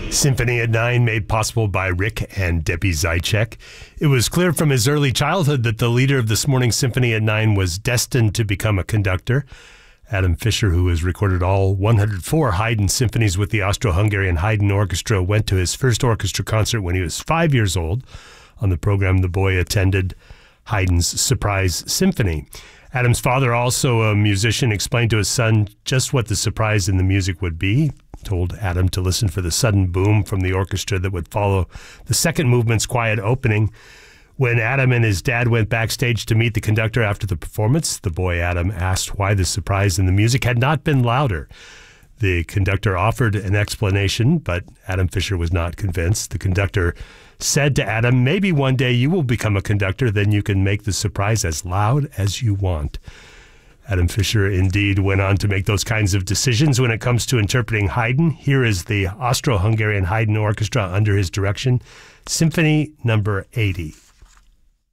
Symphony at Nine, made possible by Rick and Debbie Zaitchik. It was clear from his early childhood that the leader of this morning's Symphony at Nine was destined to become a conductor. Adam Fischer, who has recorded all 104 Haydn symphonies with the Austro-Hungarian Haydn Orchestra, went to his first orchestra concert when he was 5 years old. On the program, the boy attended Haydn's Surprise Symphony. Adam's father, also a musician, explained to his son just what the surprise in the music would be. Told Adam to listen for the sudden boom from the orchestra that would follow the second movement's quiet opening. When Adam and his dad went backstage to meet the conductor after the performance, the boy Adam asked why the surprise in the music had not been louder. The conductor offered an explanation, but Adam Fischer was not convinced. The conductor said to Adam, "Maybe one day you will become a conductor, then you can make the surprise as loud as you want." Adam Fischer indeed went on to make those kinds of decisions when it comes to interpreting Haydn. Here is the Austro-Hungarian Haydn Orchestra under his direction, Symphony number 80.